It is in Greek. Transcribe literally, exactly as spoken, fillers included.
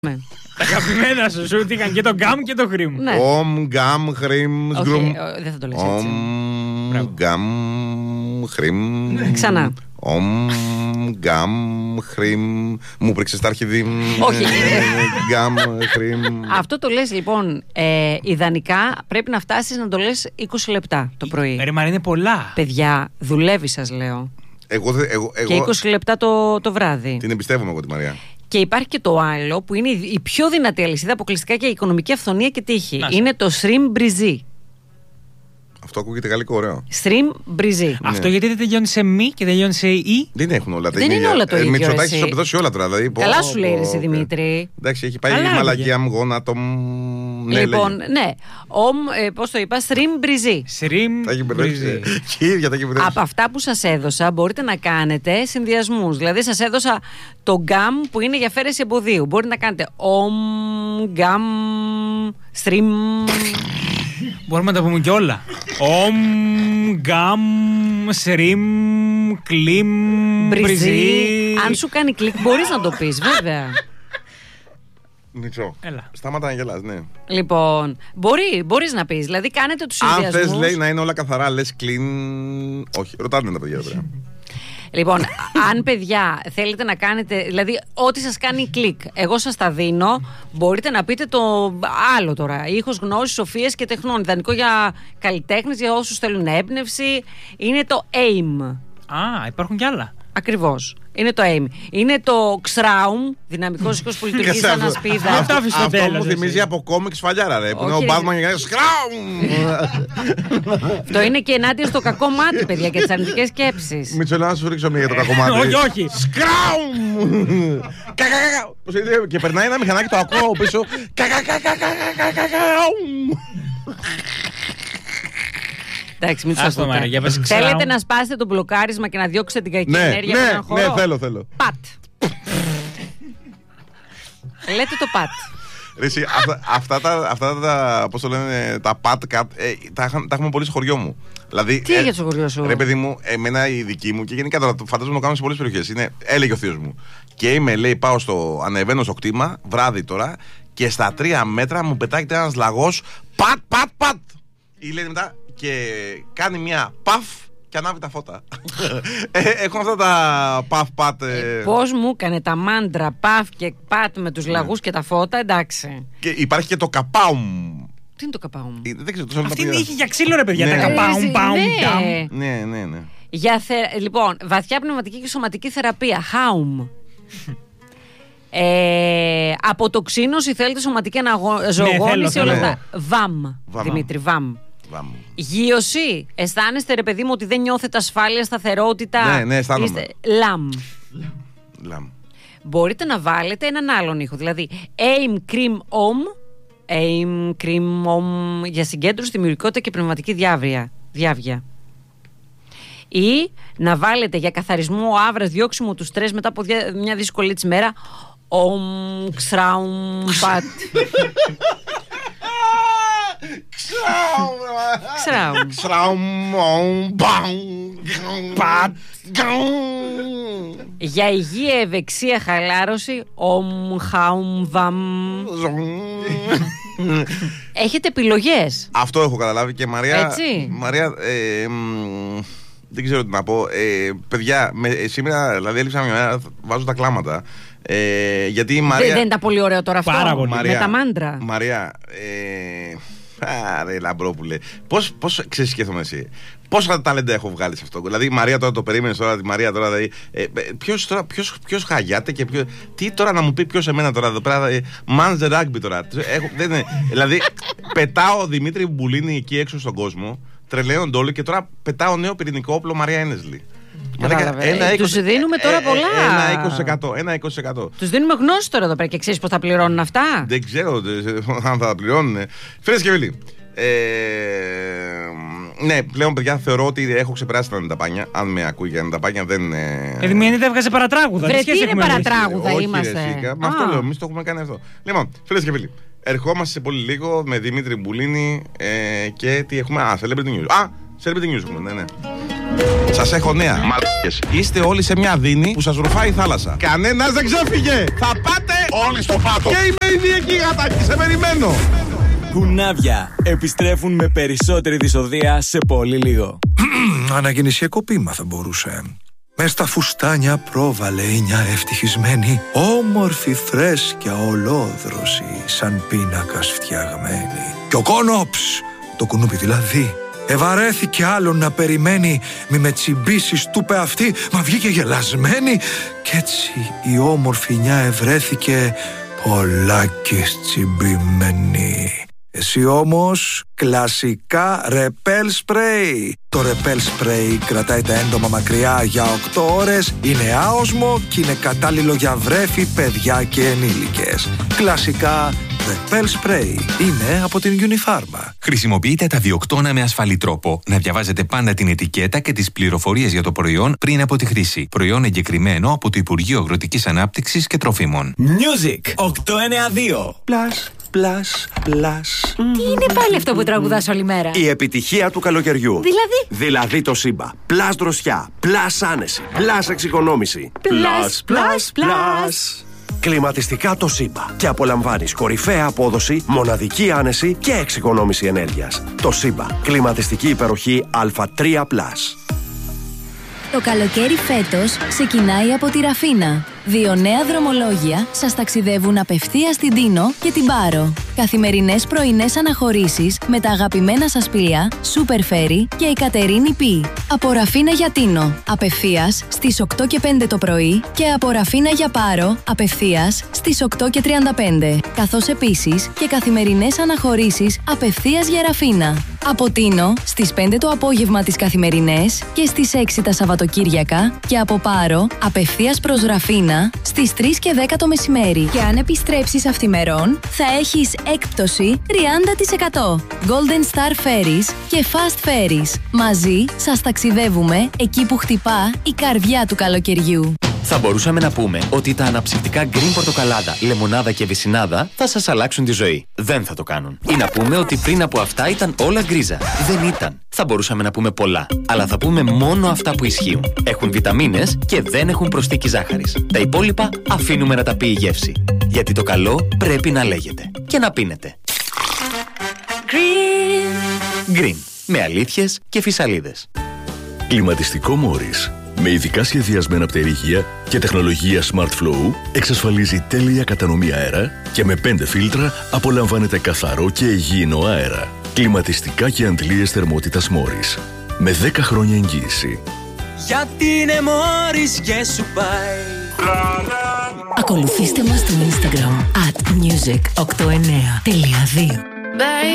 Ναι. Τα αγαπημένα σου σου είχαν και το γκάμ και το χρήμ. Ναι. Ομ, γκάμ, χρήμ, σγκρουμ. Όχι, ε, δεν θα το λες έτσι. Ομ, γκάμ, χρήμ. Ξανά. Ομ, γκάμ, χρήμ. Μου πρίξες τα αρχιδί. Όχι. Γκάμ, χρήμ. Αυτό το λες λοιπόν, ε, ιδανικά πρέπει να φτάσεις να το λες είκοσι λεπτά το πρωί. Ρε Μαρία, είναι πολλά. Παιδιά, δουλεύει σας λέω. Εγώ, δε- εγώ, Και εγώ είκοσι λεπτά το, το βράδυ. την εμπιστεύομαι εγώ τη Μαρία. Και υπάρχει και το άλλο που είναι η η πιο δυνατή αλυσίδα αποκλειστικά για οικονομική αυθονία και τύχη. Να σε. Είναι το Shrimp Brizzy. Αυτό ακούγεται γαλλικό, ωραίο. Shrimp Brizzy. Αυτό γιατί δεν τελειώνει σε μη και τελειώνει σε ι. Δεν έχουν όλα τα Δεν είναι ίδια. όλα το Ε, ίδιο, Μητσοτάκης εσύ. τους επιδώσει όλα τώρα. Δηλαδή, πω, Καλά πω, σου λέει πω, ρε εσύ, πω. Δημήτρη. Εντάξει, έχει πάει Καλά, η μαλακία έλεγε. μου γόνατο. μ, ναι, Λοιπόν, λέγε. ναι. Ομ, ε, πώς το είπα, Shrimp Brizzy. Σριμ. Τα έχει μπερδέψει. Και η ίδια τα έχει μπερδέψει. Από αυτά που σας έδωσα μπορείτε να κάνετε συνδυασμούς. Δηλαδή σας έδωσα το γκάμ που είναι για αφαίρεση εμποδίου. Μπορείτε να κάνετε ομ, γκάμ, στριμ. Μπορούμε να τα πούμε κι όλα. Ομ, γκάμ, σριμ, κλιμ, Μπριζί. μπριζί. Αν σου κάνει κλικ μπορείς να το πεις βέβαια. Μητσό. Έλα. Στάματα να γελάς, ναι. Λοιπόν, μπορεί, μπορείς να πεις. Δηλαδή κάνετε τους Αν συνδυασμούς. θες, λέει, να είναι όλα καθαρά, λες clean. Όχι, ρωτάνε τα παιδιά εδώ πέρα. Λοιπόν, αν παιδιά θέλετε να κάνετε, δηλαδή ό,τι σας κάνει κλικ, εγώ σας τα δίνω, μπορείτε να πείτε το άλλο τώρα. Ήχος, γνώσης, σοφίες και τεχνών. Ιδανικό για καλλιτέχνες, για όσους θέλουν έμπνευση. Είναι το aim. Α, υπάρχουν κι άλλα. Ακριβώς. Είναι το aim. Είναι το ξράουμ, δυναμικός ήχος που λειτουργεί σαν Αυτό- ασπίδα. Αυτό άφησε στο Αυτό τέλος, μου εσύ. θυμίζει από κόμικ σφαλιάρα, ρε. Που είναι ο Όχι, ρε. Batman και κάνει σκράουμ. Αυτό είναι και ενάντια στο κακό μάτι, παιδιά, και τις αρνητικές σκέψεις. Μητσό, να σου ρίξω μία για το κακό μάτι. Όχι, όχι. Σκράουμ! Κακακακα! Πώς είναι, και περνάει ένα μηχανάκι, το ακούω πίσω. Κακακακακακακακαουμ! Εντάξει, μην Άστο, Μαρία, για πες, σας ξράουμ. Θέλετε να σπάσετε το μπλοκάρισμα και να διώξετε την κακή Ναι, ενέργεια από ναι, έναν χώρο. ναι, θέλω, θέλω. Πατ. Λέτε το πατ. Ρε εσύ, αυτά, αυτά τα, αυτά τα, πώς το λένε, τα pat-cat, ε, τα, είχα- τα έχουμε πολύ στο χωριό μου. Δηλαδή, Τι έγινε στο χωριό σου? Ρε παιδί μου, εμένα η δική μου και γενικά τώρα το φαντάζομαι να το κάνω σε πολλές περιοχές. Είναι, έλεγε ο θείος μου. Και είμαι, λέει, πάω στο, ανεβαίνω στο κτήμα, βράδυ τώρα, και στα τρία μέτρα μου πετάγεται ένας λαγός, πατ, πατ, πατ. Ή λέει μετά, και κάνει μια παφ και ανάβει τα φώτα. ε, έχουν αυτά τα παφ, πατ. Ε, Πώς μου έκανε τα μάντρα παφ και πατ με Ναι. τους λαγούς και τα φώτα, εντάξει. και υπάρχει και το καπάουμ. Τι είναι το καπάου μου? Ε, Δεν ξέρω, το Αυτή είναι είχε για ξύλο, ρε παιδιά. Ναι. Τα καπάουμ, Ε, πάουμ, ναι. γκάμ. Ναι, ναι, ναι. Για θε... Λοιπόν, βαθιά πνευματική και σωματική θεραπεία. Χάουμ. ε, αποτοξίνωση, θέλετε σωματική αναζωογόνηση, θέλω, όλα θέλω. αυτά. Βαμ. Βαμ. Δημήτρη, βαμ. Βάμου. Γείωση. Αισθάνεστε, ρε παιδί μου, ότι δεν νιώθετε ασφάλεια, σταθερότητα. Ναι, ναι, αισθάνομαι. Λαμ. Λαμ. Μπορείτε να βάλετε έναν άλλον ήχο. Δηλαδή, aim, cream, om. Aim, cream, om. Για συγκέντρωση, δημιουργικότητα και πνευματική διάβρεια. διάβγεια. Ή να βάλετε για καθαρισμό άβρας, διώξιμο του στρες μετά από δια- μια δύσκολη της μέρα. Om, ξράουμ, πατ. Ξράουμ. Ξραουμ, ομ, μπαουμ, πατ, γκαουμ. Για υγεία, ευεξία, χαλάρωση. Om, χάουμ, βαμ. Έχετε επιλογές. Αυτό έχω καταλάβει και Μαρία. Έτσι. Μαρία, ε, μ, δεν ξέρω τι να πω. Ε, παιδιά, με, ε, σήμερα δηλαδή έλειψα μια μέρα, βάζω τα κλάματα. Ε, γιατί η Μαρία. Δεν, δεν ήταν πολύ ωραίο τώρα αυτό? Πάρα πολύ. Με τα μάντρα. Μαρία, ε, άρε Λαμπρόπουλε, πώς, πώς ξέρεις σκέφτομαι εσύ, πόσα ταλέντα έχω βγάλει σε αυτό. Δηλαδή η Μαρία τώρα το περίμενες τώρα, τη Μαρία τώρα, δηλαδή, ε, ποιος, τώρα ποιος, ποιος χαγιάται και ποιος, τι τώρα να μου πει ποιος εμένα τώρα εδώ πέρα, ε, man's the rugby τώρα. Έχω, δεν είναι, δηλαδή πετάω Δημήτρη Μπουλίνη εκεί έξω στον κόσμο, τρελαίνονται όλοι και τώρα πετάω νέο πυρηνικό όπλο Μαρία Ένεσλι. Κατάλαβε. Ένα Ε, είκοσι- τους δίνουμε τώρα ε, ε, πολλά. Ένα είκοσι τοις εκατό. Ένα είκοσι τοις εκατό. Τους δίνουμε γνώση τώρα εδώ πέρα και ξέρεις πώς θα πληρώνουν αυτά. Δεν ξέρω ε, αν θα τα πληρώνουν. Φίλες και φίλοι, ε, ναι, πλέον παιδιά θεωρώ ότι έχω ξεπεράσει τα ενενήντα πάνια. Αν με ακούει για ενενήντα πάνια δεν. Ε, Ε, Δημήτρη δεν έβγαζε παρατράγουδα. Βρε, Τι τι σχέση είναι έχουμε εμείς? παρατράγουδα? όχι, είμαστε. ρε, σίκα. Μα Α. αυτό λέω, εμείς το έχουμε κάνει αυτό. Λοιπόν, φίλες και φίλοι, ερχόμαστε σε πολύ λίγο με Δημήτρη Μπουλίνη ε, και τι έχουμε. Α, Celebrity News. Α, Celebrity News έχουμε, ναι, ναι. Σας έχω νέα. Μαλάκες. Είστε όλοι σε μια δίνη που σας ρουφάει η θάλασσα. Κανένας δεν ξέφυγε. Θα πάτε όλοι στο πάτο. Και είμαι ήδη εκεί, γατάκι. Σε περιμένω. Κουνάβια επιστρέφουν με περισσότερη δυσοδεία σε πολύ λίγο. Αναγεννησιακό ποίημα θα μπορούσε. Μες στα φουστάνια πρόβαλε η νιά ευτυχισμένη, όμορφη, φρέσκια, ολόδρωση, σαν πίνακας φτιαγμένη. Κι ο κόνοψ, το κουνούπι δηλαδή, ευαρέθηκε άλλον να περιμένει. Μη με τσιμπήσεις, του είπε αυτή, μα βγήκε γελασμένη. Κι έτσι η όμορφη νιά ευρέθηκε πολλάκις τσιμπημένη. Εσύ όμως κλασικά ρεπέλ σπρέι. Το ρεπέλ σπρέι κρατάει τα έντομα μακριά για οκτώ ώρες, είναι άοσμο και είναι κατάλληλο για βρέφη, παιδιά και ενήλικες. Κλασικά ρεπέλ σπρέι είναι από την Unifarma. Χρησιμοποιείτε τα διοκτώνα με ασφαλή τρόπο. Να διαβάζετε πάντα την ετικέτα και τις πληροφορίες για το προϊόν πριν από τη χρήση. Προϊόν εγκεκριμένο από το Υπουργείο Αγροτικής Ανάπτυξης και Τροφίμων. Music οκτακόσια ενενήντα δύο. Plus, plus, plus. Τι είναι πάλι αυτό που τραγουδάς όλη μέρα? Η επιτυχία του καλοκαιριού. Δηλαδή? Δηλαδή το Σύμπα. Plus δροσιά, plus άνεση, plus εξοικονόμηση. Plus, plus, plus. Κλιματιστικά το Σύμπα. Και απολαμβάνεις κορυφαία απόδοση, μοναδική άνεση και εξοικονόμηση ενέργειας. Το Σύμπα. Κλιματιστική υπεροχή Α τρία πλας. Το καλοκαίρι φέτος ξεκινάει από τη Ραφίνα. Δύο νέα δρομολόγια σας ταξιδεύουν απευθείας στην Τίνο και την Πάρο. Καθημερινές πρωινές αναχωρήσεις με τα αγαπημένα σας πλοία Super Ferry και η Κατερίνη Πι. Από Ραφίνα για Τίνο, απευθείας στις οκτώ και πέντε το πρωί και από Ραφίνα για Πάρο, απευθείας στις οκτώ και τριάντα πέντε. Καθώς επίσης και καθημερινές αναχωρήσεις απευθείας για Ραφίνα. Από Τίνο στις πέντε το απόγευμα τις καθημερινές και στις έξι τα Σαββατοκύριακα και από Πάρο απευθείας προς Ραφίνα στις τρεις και δέκα το μεσημέρι. Και αν επιστρέψεις αυθημερών, θα έχεις έκπτωση τριάντα τοις εκατό. Golden Star Ferries και Fast Ferries. Μαζί σας ταξιδεύουμε εκεί που χτυπά η καρδιά του καλοκαιριού. Θα μπορούσαμε να πούμε ότι τα αναψυκτικά Green Πορτοκαλάδα, Λεμονάδα και Βυσσινάδα θα σας αλλάξουν τη ζωή. Δεν θα το κάνουν. Ή να πούμε ότι πριν από αυτά ήταν όλα γκρίζα. Δεν ήταν. Θα μπορούσαμε να πούμε πολλά. Αλλά θα πούμε μόνο αυτά που ισχύουν. Έχουν βιταμίνες και δεν έχουν προσθήκη ζάχαρης. Τα υπόλοιπα αφήνουμε να τα πει η γεύση. Γιατί το καλό πρέπει να λέγεται. Και να πίνετε. Green. Green. Με αλήθειες και φυσαλίδες. Κλιματιστικό Μόρις. Με ειδικά σχεδιασμένα πτερίγια και τεχνολογία Smart Flow εξασφαλίζει τέλεια κατανομή αέρα και με πέντε φίλτρα απολαμβάνετε καθαρό και υγιεινό αέρα. Κλιματιστικά και αντλίες θερμότητας Μόρις. Με δέκα χρόνια εγγύηση. Γιατί είναι Μόρις και σου πάει. Ακολουθήστε μας στο Instagram at music οκτώ εννέα τελεία δύο.